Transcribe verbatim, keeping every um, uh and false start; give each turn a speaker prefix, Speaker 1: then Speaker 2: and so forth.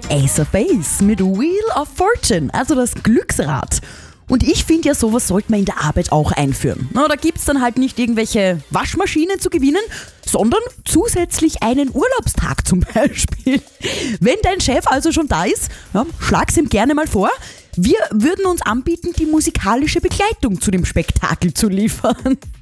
Speaker 1: Ace of Base mit Wheel of Fortune, also das Glücksrad. Und ich finde ja, sowas sollte man in der Arbeit auch einführen. Na, da gibt es dann halt nicht irgendwelche Waschmaschinen zu gewinnen, sondern zusätzlich einen Urlaubstag zum Beispiel. Wenn dein Chef also schon da ist, ja, schlag's ihm gerne mal vor. Wir würden uns anbieten, die musikalische Begleitung zu dem Spektakel zu liefern.